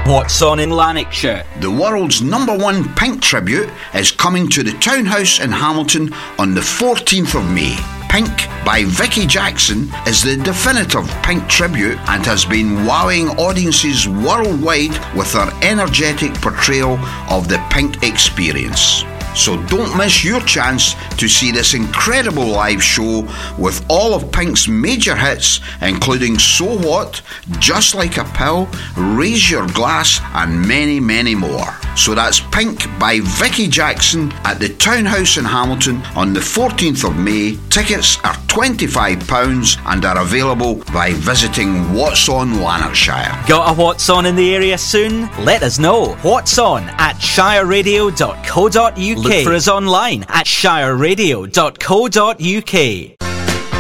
What's on in Lanarkshire? The world's #1 Pink tribute is coming to the Townhouse in Hamilton on the 14th of May. Pink by Vicky Jackson is the definitive Pink tribute and has been wowing audiences worldwide with her energetic portrayal of the Pink experience. So don't miss your chance to see this incredible live show with all of Pink's major hits, including So What, Just Like a Pill, Raise Your Glass, and many, many more. So that's Pink by Vicky Jackson at the Townhouse in Hamilton on the 14th of May. Tickets are £25 and are available by visiting What's On Lanarkshire. Got a What's On in the area soon? Let us know. What's On at shireradio.co.uk. Look for us online at shireradio.co.uk.